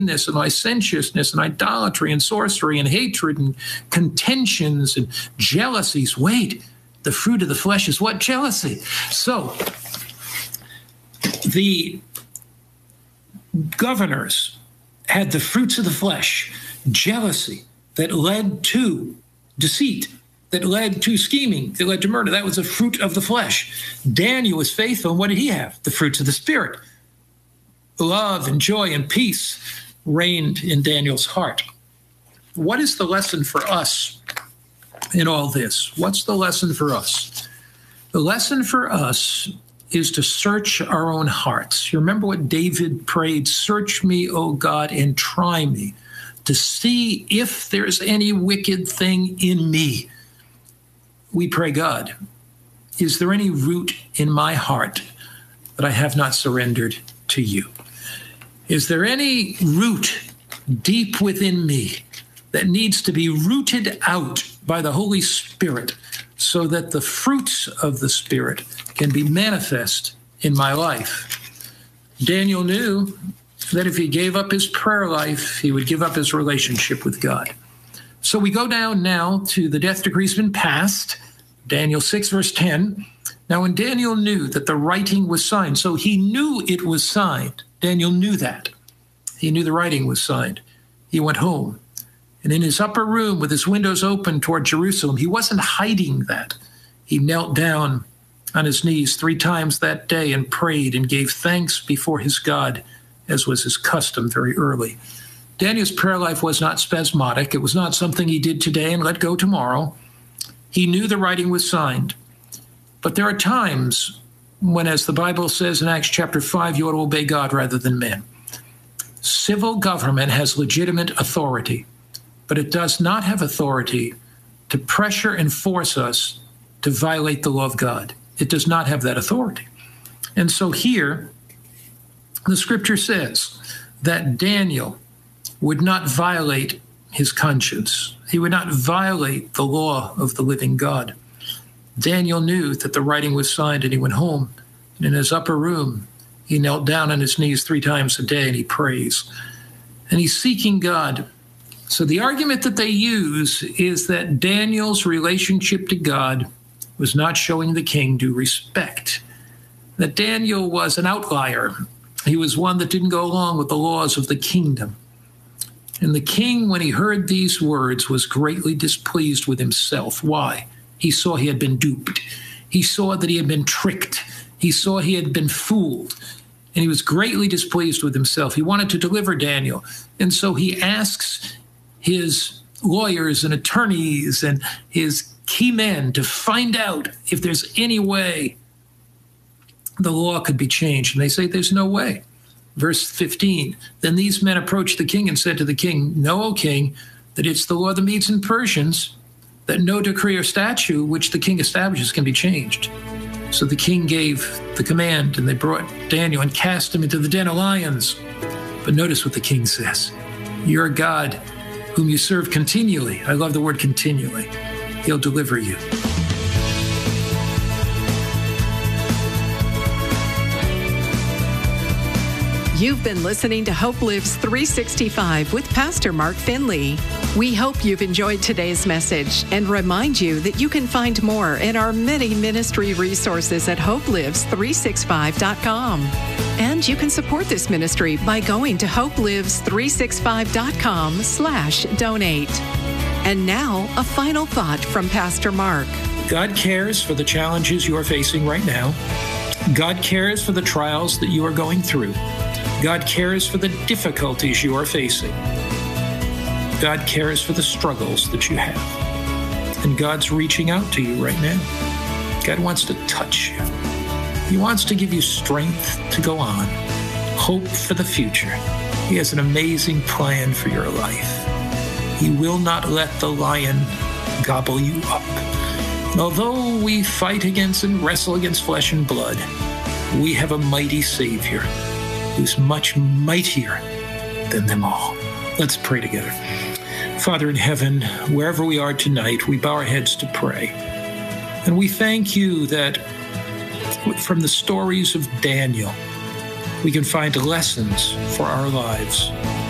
and licentiousness and idolatry and sorcery and hatred and contentions and jealousies. Wait, the fruit of the flesh is what? Jealousy. So the governors had the fruits of the flesh, jealousy, that led to deceit, that led to scheming, that led to murder. That was the fruit of the flesh. Daniel was faithful, and what did he have? The fruits of the Spirit. Love and joy and peace reigned in Daniel's heart. What is the lesson for us in all this? What's the lesson for us? The lesson for us is to search our own hearts. You remember what David prayed? Search me, O God, and try me, to see if there's any wicked thing in me. We pray, God, is there any root in my heart that I have not surrendered to you? Is there any root deep within me that needs to be rooted out by the Holy Spirit so that the fruits of the Spirit can be manifest in my life? Daniel knew that if he gave up his prayer life, he would give up his relationship with God. So we go down now to the death decree's been passed, Daniel 6, verse 10. Now, when Daniel knew that the writing was signed, so he knew it was signed. Daniel knew that. He knew the writing was signed. He went home. And in his upper room with his windows open toward Jerusalem, he wasn't hiding that. He knelt down on his knees 3 times that day and prayed and gave thanks before his God, as was his custom very early. Daniel's prayer life was not spasmodic. It was not something he did today and let go tomorrow. He knew the writing was signed. But there are times when, as the Bible says in Acts chapter 5, you ought to obey God rather than men. Civil government has legitimate authority, but it does not have authority to pressure and force us to violate the law of God. It does not have that authority. And so here, the scripture says that Daniel would not violate his conscience. He would not violate the law of the living God. Daniel knew that the writing was signed, and he went home. And in his upper room, he knelt down on his knees 3 times a day, and he prays. And he's seeking God. So the argument that they use is that Daniel's relationship to God was not showing the king due respect, that Daniel was an outlier. He was one that didn't go along with the laws of the kingdom. And the king, when he heard these words, was greatly displeased with himself. Why? He saw he had been duped. He saw that he had been tricked. He saw he had been fooled. And he was greatly displeased with himself. He wanted to deliver Daniel. And so he asks his lawyers and attorneys and his key men to find out if there's any way the law could be changed. And they say there's no way. Verse 15, then these men approached the king and said to the king, know, O king, that it's the law of the Medes and Persians, that no decree or statute which the king establishes can be changed. So the king gave the command, and they brought Daniel and cast him into the den of lions. But notice what the king says. Your God, whom you serve continually, I love the word continually, he'll deliver you. You've been listening to Hope Lives 365 with Pastor Mark Finley. We hope you've enjoyed today's message and remind you that you can find more in our many ministry resources at hopelives365.com. And you can support this ministry by going to hopelives365.com/donate. And now, a final thought from Pastor Mark. God cares for the challenges you are facing right now. God cares for the trials that you are going through. God cares for the difficulties you are facing. God cares for the struggles that you have. And God's reaching out to you right now. God wants to touch you. He wants to give you strength to go on, hope for the future. He has an amazing plan for your life. He will not let the lion gobble you up. And although we fight against and wrestle against flesh and blood, we have a mighty Savior who's much mightier than them all. Let's pray together. Father in heaven, wherever we are tonight, we bow our heads to pray. And we thank you that from the stories of Daniel, we can find lessons for our lives.